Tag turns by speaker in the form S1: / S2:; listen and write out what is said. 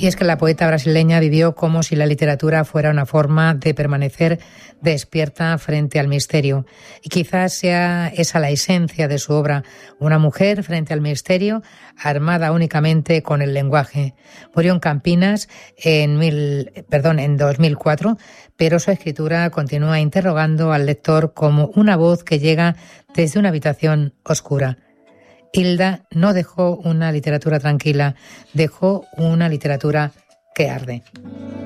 S1: Y es que la poeta brasileña vivió como si la literatura fuera una forma de permanecer despierta frente al misterio. Y quizás sea esa la esencia de su obra, una mujer frente al misterio, armada únicamente con el lenguaje. Murió en Campinas en 2004, pero su escritura continúa interrogando al lector como una voz que llega desde una habitación oscura. Hilda no dejó una literatura tranquila, dejó una literatura que arde.